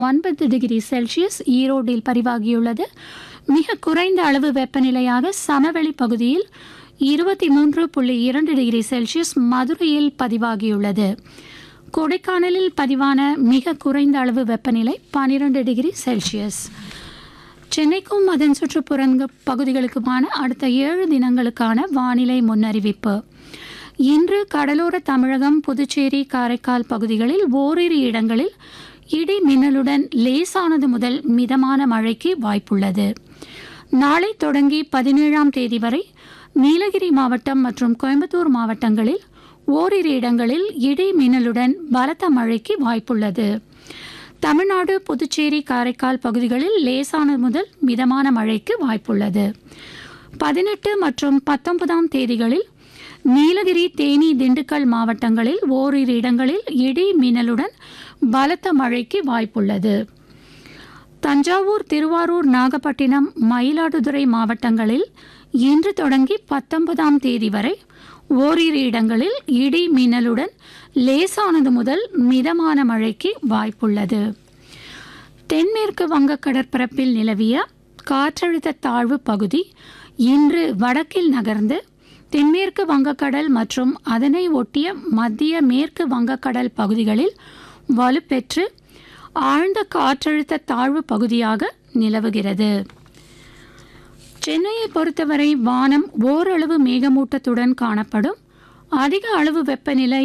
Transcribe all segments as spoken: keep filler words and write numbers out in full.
ஒன்பது degree Celsius ஈரோடில் பதிவாகியுள்ளது. மிக குறைந்த அளவு வெப்பநிலையாக சமவெளி பகுதியில் இருபத்தி மூன்று புள்ளி இரண்டு டிகிரி செல்சியஸ் மதுரையில் பதிவாகியுள்ளது. கொடைக்கானலில் பதிவான மிக குறைந்த அளவு வெப்பநிலை பன்னிரண்டு டிகிரி செல்சியஸ். சென்னைக்கும் அதன் சுற்றுப்புற பகுதிகளுக்குமான அடுத்த ஏழு தினங்களுக்கான வானிலை முன்னறிவிப்பு. இன்று கடலோர தமிழகம், புதுச்சேரி, காரைக்கால் பகுதிகளில் ஓரிரு இடங்களில் இடி மின்னலுடன் லேசானது முதல் மிதமான மழைக்கு வாய்ப்புள்ளது. நாளை தொடங்கி பதினேழாம் தேதி வரை நீலகிரி மாவட்டம் மற்றும் கோயம்புத்தூர் மாவட்டங்களில் ஓரிரு இடங்களில் இடி மின்னலுடன் பலத்த மழைக்கு வாய்ப்புள்ளது. தமிழ்நாடு, புதுச்சேரி, காரைக்கால் பகுதிகளில் லேசானது முதல் மிதமான மழைக்கு வாய்ப்புள்ளது. பதினெட்டு மற்றும் பத்தொன்பதாம் தேதிகளில் நீலகிரி, தேனி, திண்டுக்கல் மாவட்டங்களில் ஓரிரு இடங்களில் இடி மின்னலுடன் பலத்த மழைக்கு வாய்ப்புள்ளது. தஞ்சாவூர், திருவாரூர், நாகப்பட்டினம், மயிலாடுதுறை மாவட்டங்களில் இன்று தொடங்கி பத்தொன்பதாம் தேதி வரை ஓரிரு இடங்களில் இடி மின்னலுடன் லேசானது முதல் மிதமான மழைக்கு வாய்ப்புள்ளது. தென்மேற்கு வங்க கடற்பரப்பில் நிலவிய காற்றழுத்த தாழ்வு பகுதி இன்று வடக்கில் நகர்ந்து தென்மேற்கு வங்கக்கடல் மற்றும் அதனை ஒட்டிய மத்திய மேற்கு வங்கக்கடல் பகுதிகளில் வலுப்பெற்று ஆழ்ந்த காற்றழுத்த தாழ்வு பகுதியாக நிலவுகிறது. சென்னையை பொறுத்தவரை வானம் ஓரளவு மேகமூட்டத்துடன் காணப்படும். அதிக அளவு வெப்பநிலை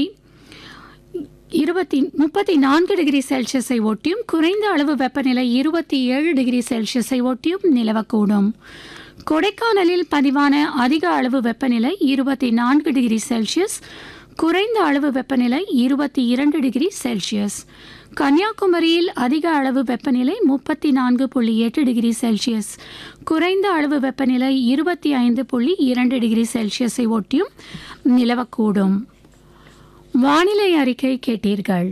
இருபத்தி முப்பத்தி நான்கு டிகிரி செல்சியஸை ஒட்டியும் குறைந்த அளவு வெப்பநிலை இருபத்தி ஏழு டிகிரி செல்சியஸை ஒட்டியும் நிலவக்கூடும். கொடைக்கானலில் பதிவான அதிக அளவு வெப்பநிலை இருபத்தி நான்கு டிகிரி செல்சியஸ், குறைந்த அளவு வெப்பநிலை இருபத்தி இரண்டு டிகிரி செல்சியஸ். கன்னியாகுமரியில் அதிக அளவு வெப்பநிலை முப்பத்தி நான்கு புள்ளி எட்டு டிகிரி செல்சியஸ், குறைந்த அளவு வெப்பநிலை இருபத்தி ஐந்து புள்ளி இரண்டு டிகிரி செல்சியஸை ஒட்டியும் நிலவக்கூடும். வானிலை அறிக்கை கேட்டீர்கள்.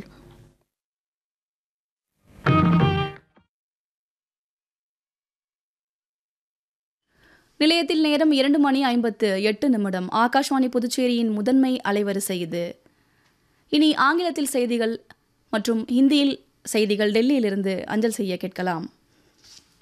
நிலையத்தில் நேரம் இரண்டு மணி ஐம்பத்து எட்டு நிமிடம். ஆகாஷ்வாணி புதுச்சேரியின் முதன்மை அலைவரிசை இது. இனி ஆங்கிலத்தில் செய்திகள் மற்றும் ஹிந்தியில் செய்திகள் டெல்லியிலிருந்து அஞ்சல் செய்ய கேட்கலாம்.